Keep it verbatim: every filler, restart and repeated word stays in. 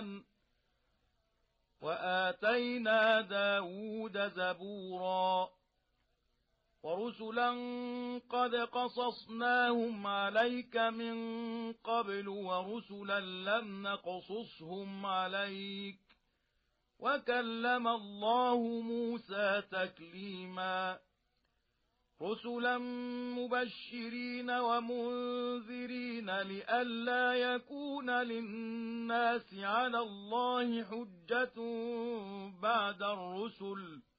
سُلَيْمَانَ وَآتَيْنَا دَاوُودَ زَبُورًا وَرُسُلًا قَدْ قَصَصْنَاهُمْ عَلَيْكَ مِنْ قَبْلُ وَرُسُلًا لَمْ نَقْصُصْهُمْ عَلَيْكَ وَكَلَّمَ اللَّهُ مُوسَى تَكْلِيمًا رُسُلًا مُبَشِّرِينَ وَمُنذِرِينَ لِئَلَّا يَكُونَ لِلنَّاسِ عَلَى اللَّهِ حُجَّةٌ بَعْدَ الرُّسُلِ